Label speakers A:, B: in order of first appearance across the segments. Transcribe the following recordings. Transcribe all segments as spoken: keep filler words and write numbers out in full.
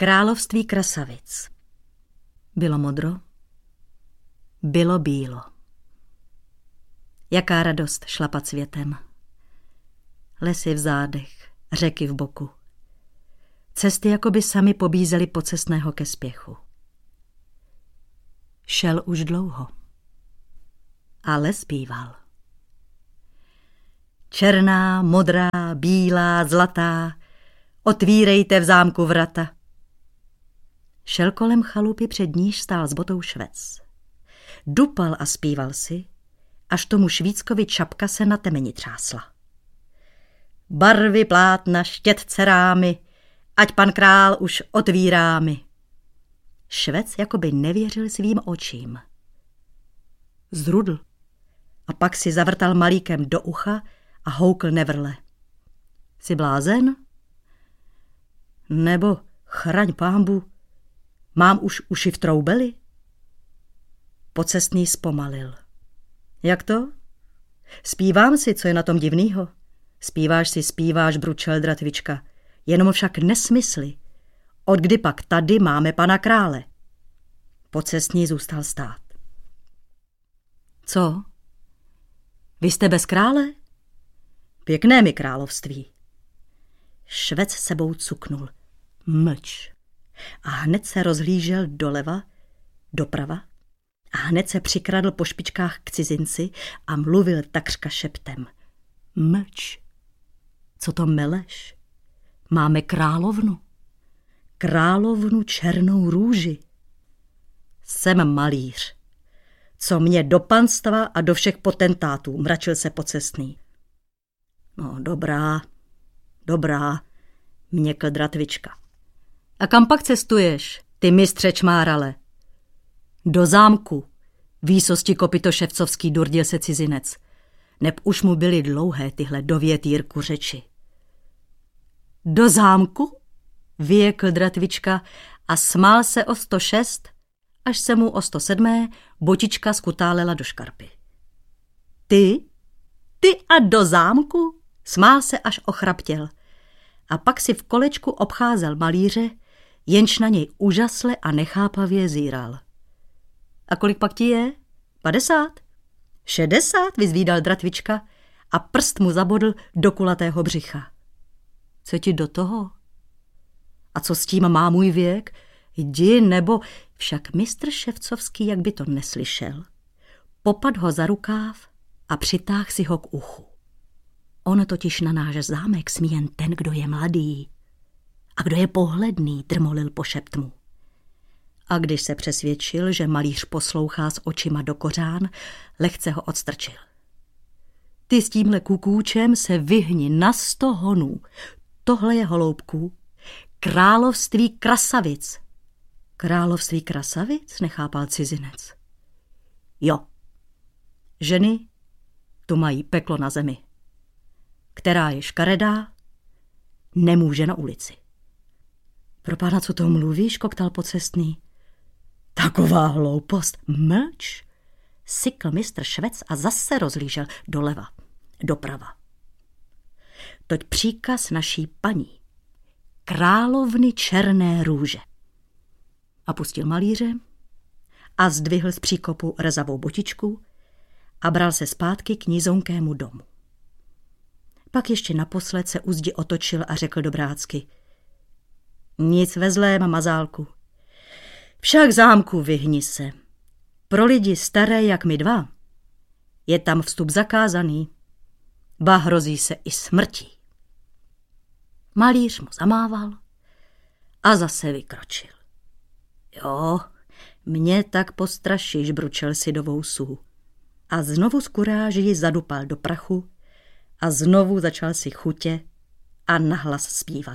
A: Království krasavic. Bylo modro, bylo bílo. Jaká radost šlapat světem. Lesy v zádech, řeky v boku. Cesty jakoby sami pobízely pocestného ke spěchu. Šel už dlouho, ale zpíval. Černá, modrá, bílá, zlatá, otvírejte v zámku vrata. Šel kolem chalupy, před níž stál s botou Švec. Dupal a zpíval si, až tomu Švýckovi čapka se na temeni třásla. Barvy plátna, štětce rámy, ať pan král už otvírá mi. Švec jakoby nevěřil svým očím. Zrudl a pak si zavrtal malíkem do ucha a houkl nevrle. Jsi blázen? Nebo, chraň pánbu, mám už uši v troubeli? Pocestný zpomalil. Jak to? Zpívám si, co je na tom divnýho. Zpíváš si, zpíváš, bručel Dratvička. Jenom však nesmysly. Od kdy pak tady máme pana krále? Pocestný zůstal stát. Co? Vy jste bez krále? Pěkné mi království. Švec sebou cuknul. Mlč. A hned se rozhlížel doleva, doprava a hned se přikradl po špičkách k cizinci a mluvil takřka šeptem. Mlč. Co to meleš? Máme královnu. Královnu černou růži. Jsem malíř. Co mě do panstva a do všech potentátů, mračil se Pocestný. No, dobrá, dobrá, měkl Dratvička. A kam pak cestuješ, ty mistře čmárale? Do zámku, výsosti kopyto ševcovský, durdil se cizinec. Neb už mu byly dlouhé tyhle dovět Jirku řeči. Do zámku? Vyjekl Dratvička a smál se o sto šest, až se mu o sto sedm botička skutálela do škarpy. Ty? Ty a do zámku? Smál se, až ochraptěl. A pak si v kolečku obcházel malíře, jenž na něj úžasle a nechápavě zíral. A kolik pak ti je? Padesát? Šedesát? Vyzvídal Dratvička a prst mu zabodl do kulatého břicha. Co ti do toho? A co s tím má můj věk? Jdi, nebo však mistr Ševcovský, jak by to neslyšel, popad ho za rukáv a přitáhl si ho k uchu. On totiž na náš zámek smí jen ten, kdo je mladý. A kdo je pohledný, drmolil po šeptmu. A když se přesvědčil, že malíř poslouchá s očima do kořán, lehce ho odstrčil. Ty s tímhle kukůčem se vyhni na sto honů. Tohle je, holoubku, království krasavic. Království krasavic? Nechápal cizinec. Jo. Ženy tu mají peklo na zemi. Která je škaredá, nemůže na ulici. Pro pána, co to mluvíš, koktal Pocestný. Taková hloupost. Mlč. Sykl mistr Švec a zase rozlížel doleva, doprava. Toť příkaz naší paní, královny černé růže. A pustil malíře a zdvihl z příkopu rezavou botičku a bral se zpátky k nizonkému domu. Pak ještě naposled se u zdi otočil a řekl dobrácky. Nic ve zlém, mazálku. Však zámku vyhni se. Pro lidi staré jak my dva je tam vstup zakázaný, ba hrozí se i smrtí. Malíř mu zamával a zase vykročil. Jo, mě tak postrašíš, bručel si do vousů. A znovu z kuráži zadupal do prachu a znovu začal si chutě a nahlas zpívat.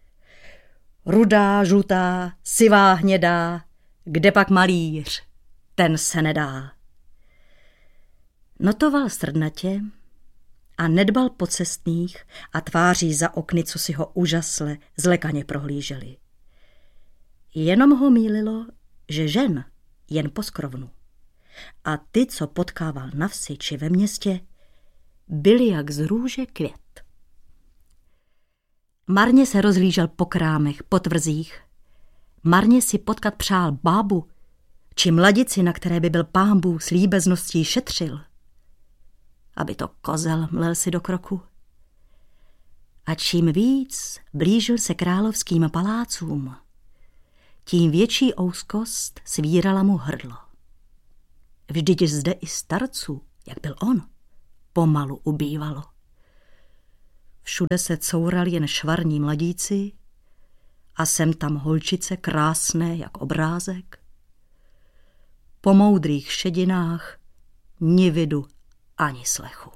A: Rudá, žlutá, sivá, hnědá, kde pak malíř, ten se nedá. Notoval srdnatě a nedbal Pocestných a tváří za okny, co si ho úžasle zlekaně prohlíželi. Jenom ho mýlilo, že žen jen poskrovnu. A ty, co potkával na vsi či ve městě, byli jak z růže květ. Marně se rozhlížel po krámech, po tvrzích marně si potkat přál bábu, či mladici, na které by byl Pánbůh s líbezností šetřil. Aby to kozel, mlel si do kroku. A čím víc blížil se královským palácům, tím větší ouskost svírala mu hrdlo. Vždyť zde i starců, jak byl on, pomalu ubývalo. Všude se courali jen švarní mladíci a sem tam holčice krásné jak obrázek. Po moudrých šedinách ni vidu ani slechu.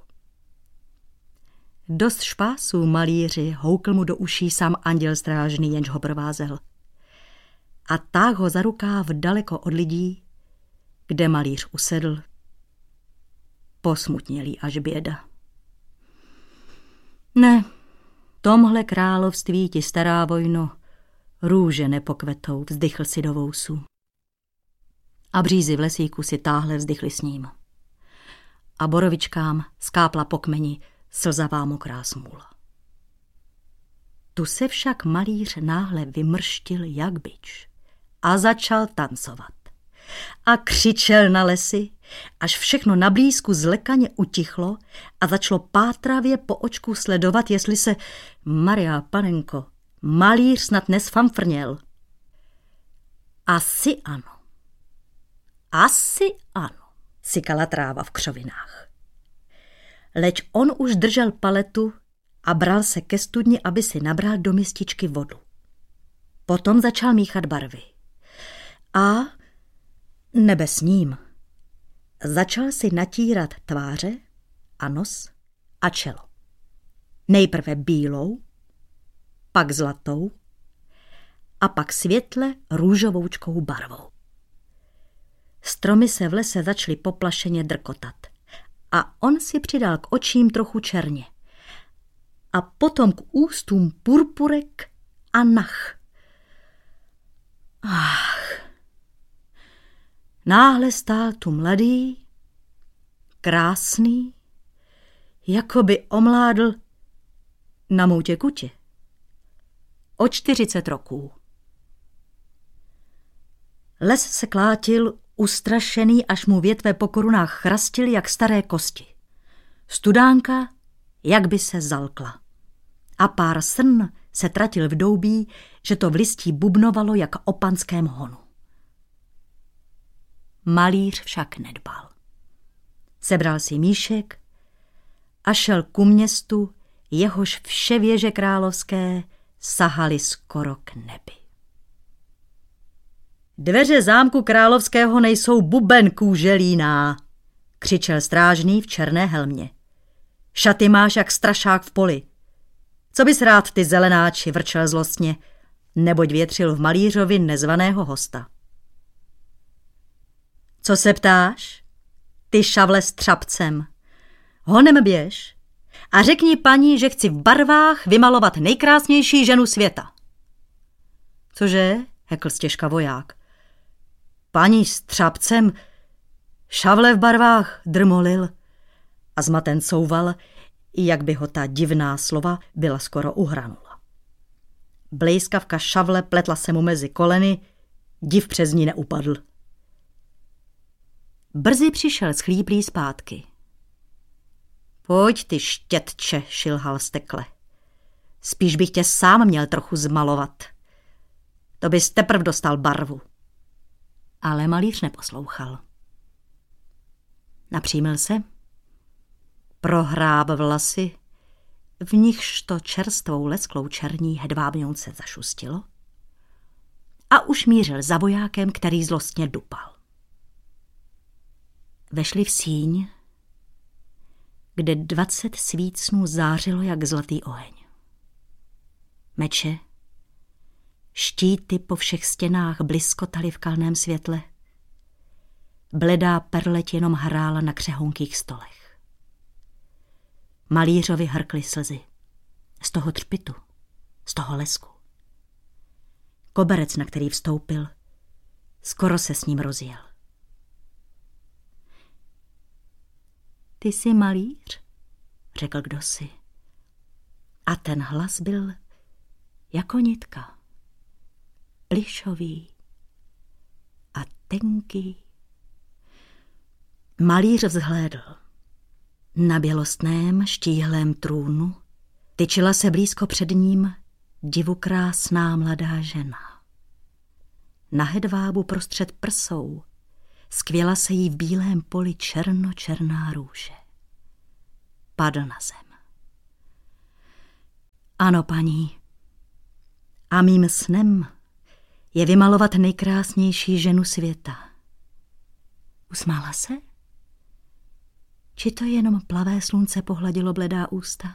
A: Dost špásů malíři houkl mu do uší sám anděl strážný, jenž ho provázel. A táh ho za rukáv daleko od lidí, kde malíř usedl. Posmutnělý až běda. Ne, tomhle království ti, stará vojno, růže nepokvetou, vzdychl si do vousu. A břízy v lesíku si táhle vzdychly s ním. A borovičkám skápla po kmeni slzavá mokrá smůla. Tu se však malíř náhle vymrštil jak bič a začal tancovat. A křičel na lesy, až všechno na blízku zlekaně utichlo a začalo pátravě po očku sledovat, jestli se, Maria panenko, malíř snad nesfamfrněl. Asi ano. Asi ano, sykala tráva v křovinách. Leč on už držel paletu a bral se ke studni, aby si nabral do mističky vodu. Potom začal míchat barvy. A nebe s ním. Začal si natírat tváře a nos a čelo. Nejprve bílou, pak zlatou a pak světle růžovoučkou barvou. Stromy se v lese začaly poplašeně drkotat a on si přidal k očím trochu černě a potom k ústům purpurek a nach. Ach, náhle stál tu mladý, krásný, jako by omládl na moutě kutě. O čtyřicet roků. Les se klátil ustrašený, až mu větve po korunách chrastily jak staré kosti. Studánka jak by se zalkla. A pár srn se tratil v doubí, že to v listí bubnovalo jak o panském honu. Malíř však nedbal. Sebral si míšek a šel ku městu, jehož vše věže královské sahaly skoro k nebi. Dveře zámku královského nejsou buben kůželíná, křičel strážný v černé helmě. Šaty máš jak strašák v poli. Co bys rád, ty zelenáči, vrčel zlostně, neboť větřil v malířovi nezvaného hosta. Co se ptáš? Ty šavle s třapcem. Honem běž a řekni paní, že chci v barvách vymalovat nejkrásnější ženu světa. Cože? Hekl stěžka voják. Paní s třapcem, šavle v barvách, drmolil a zmaten couval, jak by ho ta divná slova byla skoro uhranula. Blejskavka šavle pletla se mu mezi koleny, div přes ní neupadl. Brzy přišel schlíplý zpátky. Pojď ty štětče, šilhal stekle. Spíš bych tě sám měl trochu zmalovat. To bys teprv dostal barvu. Ale malíř neposlouchal. Napřímil se, prohráb vlasy, v nichž to čerstvou lesklou černí hedvábňonce zašustilo a už mířil za vojákem, který zlostně dupal. Vešli v síň, kde dvacet svícnů zářilo jak zlatý oheň. Meče, štíty po všech stěnách bliskotaly v kalném světle. Bledá perleť jenom hrála na křehonkých stolech. Malířovi hrkly slzy. Z toho třpitu, z toho lesku. Koberec, na který vstoupil, skoro se s ním rozjel. Ty jsi malíř, řekl kdosi. A ten hlas byl jako nitka. plišový a tenký. Malíř vzhlédl. Na bělostném štíhlém trůnu tyčila se blízko před ním divukrásná mladá žena. Na hedvábu prostřed prsou skvěla se jí v bílém poli černočerná růže. Padl na zem. Ano, paní, a mým snem je vymalovat nejkrásnější ženu světa. Usmála se? Či to jenom plavé slunce pohladilo bledá ústa?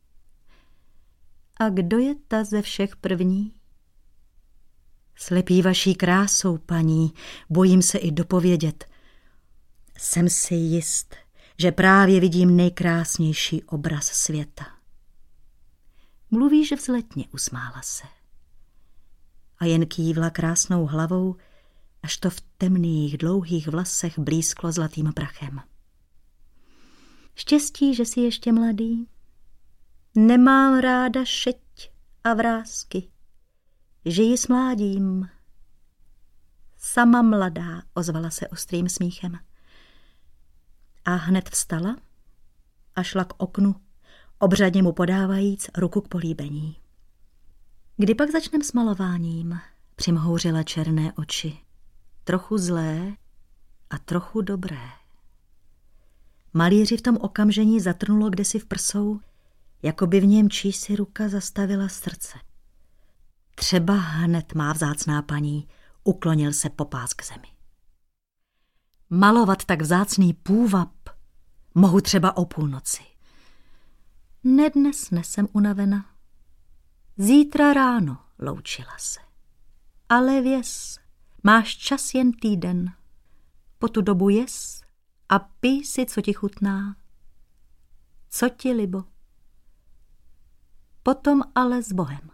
A: A kdo je ta ze všech první? Slepý vaší krásou, paní, bojím se i dopovědět. Jsem si jist, že právě vidím nejkrásnější obraz světa. Mluvíš vzletně, usmála se. A jen kývla krásnou hlavou, až to v temných dlouhých vlasech blízklo zlatým prachem. Štěstí, že jsi ještě mladý. Nemám ráda šeť a vrásky. Žiji s mládím. Sama mladá, ozvala se ostrým smíchem. A hned vstala a šla k oknu, obřadně mu podávajíc ruku k políbení. Kdy pak začnem s malováním? Přimhouřila černé oči. Trochu zlé a trochu dobré. Malíři v tom okamžení zatrnulo kdesi v prsou, jako by v něm čísi ruka zastavila srdce. Třeba hned, má vzácná paní, uklonil se popás k zemi. Malovat tak vzácný půvab mohu třeba o půlnoci. Ne dnes, nesem unavena. Zítra ráno, loučila se. Ale věz, máš čas jen týden. Po tu dobu jes a pij si, co ti chutná. Co ti libo. Potom ale s Bohem.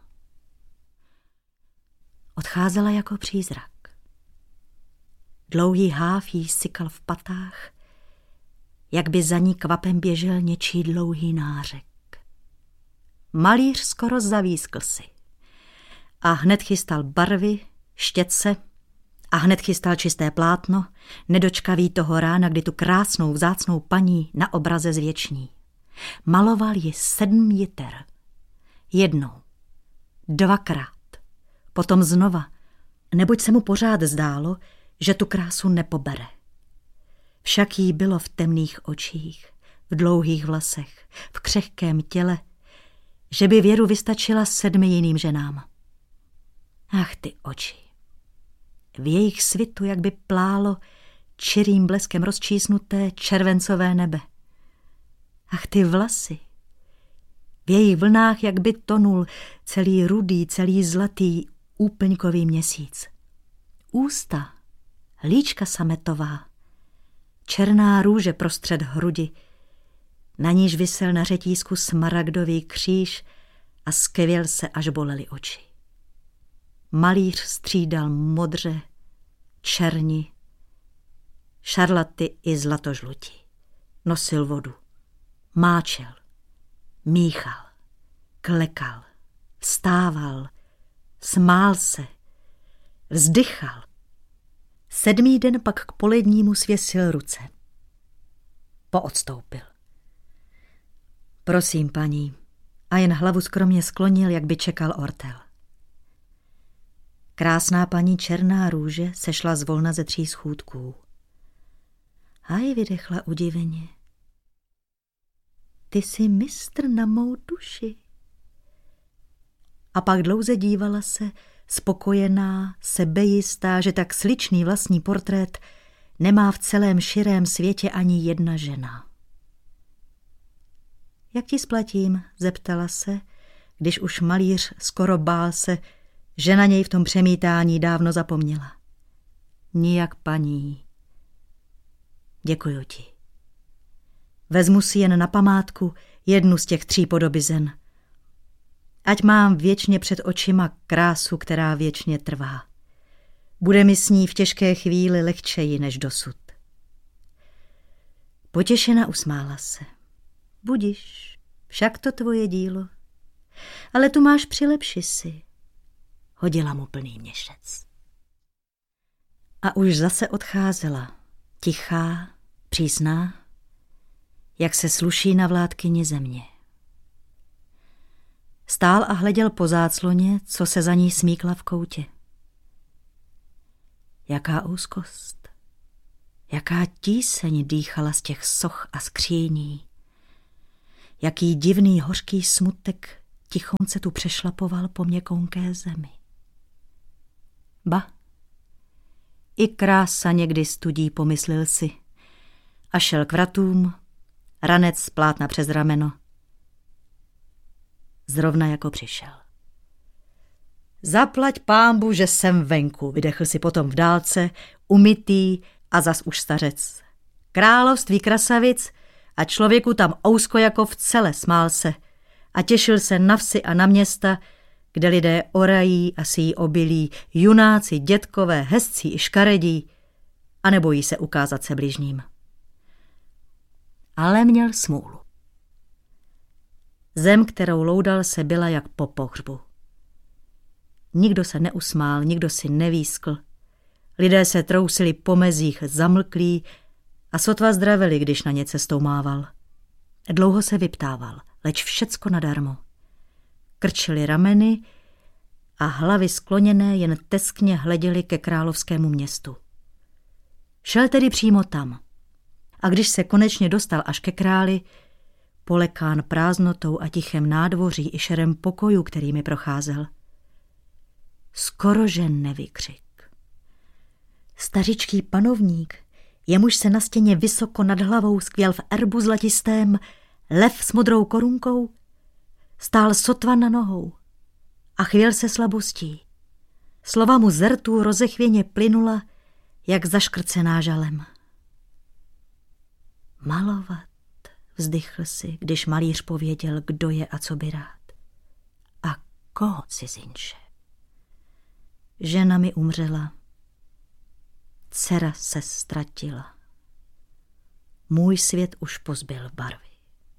A: Odcházela jako přízrak. Dlouhý háv jí sykal v patách, jak by za ní kvapem běžel něčí dlouhý nářek. Malíř skoro zavískl si a hned chystal barvy, štětce a hned chystal čisté plátno, nedočkavý toho rána, kdy tu krásnou vzácnou paní na obraze zvěční. Maloval ji sedm jiter. Jednou, dvakrát, potom znova, neboť se mu pořád zdálo, že tu krásu nepobere. Však jí bylo v temných očích, v dlouhých vlasech, v křehkém těle, že by Věru vystačila sedmi jiným ženám. Ach, ty oči. V jejich svitu jak by plálo čirým bleskem rozčísnuté červencové nebe. Ach, ty vlasy. V jejich vlnách jak by tonul celý rudý, celý zlatý úplňkový měsíc. Ústa, líčka sametová, černá růže prostřed hrudi, na níž visel na řetízku smaragdový kříž a skvěl se, až bolely oči. Malíř střídal modře, černi, šarlaty i zlatožluti. Nosil vodu, máčel, míchal, klekal, vstával, smál se, vzdychal. Sedmý den pak k polednímu svěsil ruce. Poodstoupil. Prosím, paní, a jen hlavu skromně sklonil, jak by čekal ortel. Krásná paní černá růže sešla zvolna ze tří schůdků. Haj, vydechla udiveně. Ty jsi mistr na mou duši. A pak dlouze dívala se, spokojená, sebejistá, že tak sličný vlastní portrét nemá v celém širém světě ani jedna žena. Jak ti splatím, zeptala se, když už malíř skoro bál se, že na něj v tom přemítání dávno zapomněla. Nijak, paní. Děkuju ti. Vezmu si jen na památku jednu z těch tří podobizen. Ať mám věčně před očima krásu, která věčně trvá. Bude mi s ní v těžké chvíli lehčeji než dosud. Potěšena usmála se. Budiš, však to tvoje dílo. Ale tu máš přilepši si. hodila mu plný měšec. A už zase odcházela, tichá, přísná, jak se sluší na vládkyni země. Stál a hleděl po zácloně, co se za ní smíkla v koutě. Jaká úzkost, jaká tíseň dýchala z těch soch a skříní, jaký divný hořký smutek tichonce tu přešlapoval po měkounké zemi. Ba, i krása někdy studí, pomyslel si, a šel k vratům, ranec z plátna přes rameno. Zrovna jako přišel. Zaplať pánbu, že jsem venku, vydechl si potom v dálce, umytý a zas už stařec. Království krasavic a člověku tam ousko jako v cele, smál se a těšil se na vsi a na města, kde lidé orají a sijí obilí, junáci, dětkové, hezcí i škaredí a nebojí se ukázat se bližním. Ale měl smůlu. Zem, kterou loudal, se byla jak po pohřbu. Nikdo se neusmál, nikdo si nevýskl. Lidé se trousili po mezích zamlklí a sotva zdravili, když na ně cestou mával. Dlouho se vyptával, leč všecko nadarmo. Krčili rameny a hlavy skloněné jen teskně hleděli ke královskému městu. Šel tedy přímo tam. A když se konečně dostal až ke králi, polekán prázdnotou a tichem nádvoří i šerem pokojů, kterými procházel, skorože nevykřik. Stařičký panovník, jemuž se na stěně vysoko nad hlavou skvěl v erbu zlatistém lev s modrou korunkou, stál sotva na nohou a chvěl se slabostí. Slova mu z rtů rozechvěně plynula, jak zaškrcená žalem. Malovat, vzdychl si, když malíř pověděl, kdo je a co by rád. A koho, cizinče? Žena mi umřela, dcera se ztratila. Můj svět už pozbyl barvy.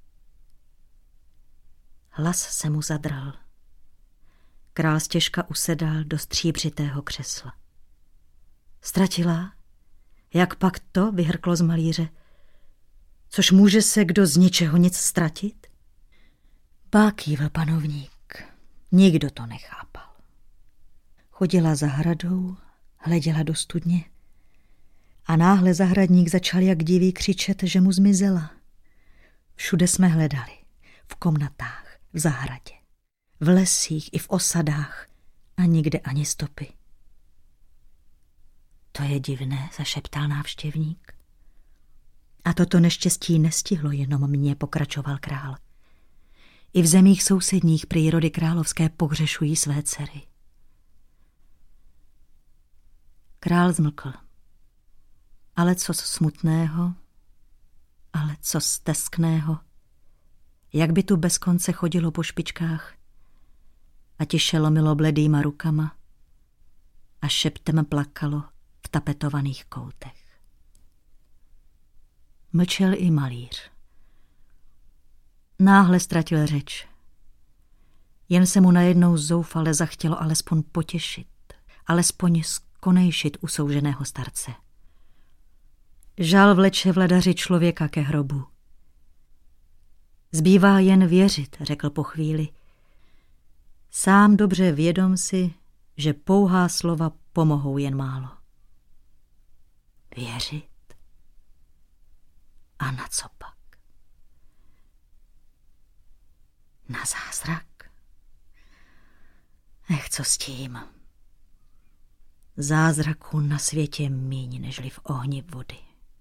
A: Hlas se mu zadral. Král stěžka usedal do stříbřitého křesla. Ztratila? Jak pak to, vyhrklo z malíře? Což může se kdo z ničeho nic ztratit? Ba, kývl panovník. Nikdo to nechápal. Chodila zahradou, hleděla do studně a náhle zahradník začal jak divý křičet, že mu zmizela. Všude jsme hledali, v komnatách, v zahradě, v lesích i v osadách a nikde ani stopy. To je divné, zašeptal návštěvník. A toto neštěstí nestihlo jenom mě, pokračoval král. I v zemích sousedních prý rody královské pohřešují své dcery. Král zmlkl. Ale co smutného, ale co steskného, jak by tu bez konce chodilo po špičkách a tiše lomilo bledýma rukama a šeptem plakalo v tapetovaných koutech. Mlčel i malíř. Náhle ztratil řeč. Jen se mu najednou zoufale zachtělo alespoň potěšit, alespoň skonejšit usouženého starce. Žal vleče vladaři člověka ke hrobu. Zbývá jen věřit, řekl po chvíli. Sám dobře vědom si, že pouhá slova pomohou jen málo. Věřit? A na co pak? Na zázrak? Ech, co s tím? Zázraků na světě míň, nežli v ohni vody.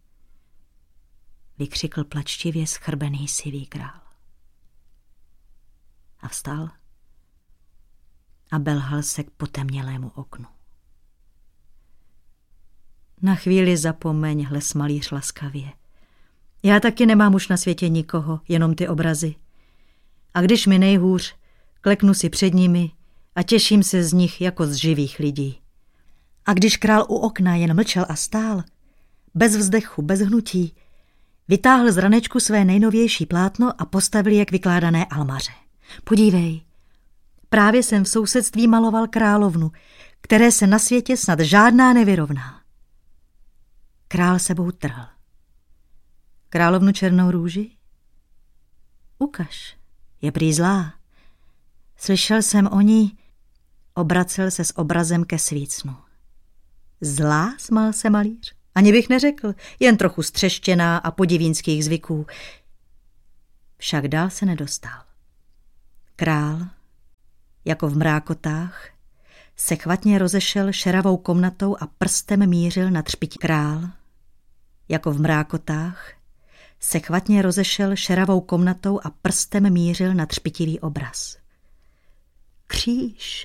A: Vykřikl plačtivě schrbený sivý král. A vstal a belhal se k potemnělému oknu. Na chvíli zapomeň, hles malíř laskavě. Já taky nemám už na světě nikoho, jenom ty obrazy. A když mi nejhůř, kleknu si před nimi a těším se z nich jako z živých lidí. A když král u okna jen mlčel a stál, bez vzdechu, bez hnutí, vytáhl z ranečku své nejnovější plátno a postavil je k vykládané almaře. Podívej, Právě jsem v sousedství maloval královnu, které se na světě snad žádná nevyrovná. Král sebou trhl. Královnu černou růži? Ukaž, je prý zlá. Slyšel jsem o ní, obracel se s obrazem ke svícnu. Zlá, smál se malíř. Ani bych neřekl, jen trochu střeštěná a podivínských zvyků. Však dál se nedostal. Král, jako v mrákotách, se chvatně rozešel šeravou komnatou a prstem mířil na třpití. Král, jako v mrákotách, se chvatně rozešel šeravou komnatou a prstem mířil na třpitivý obraz. Kříž,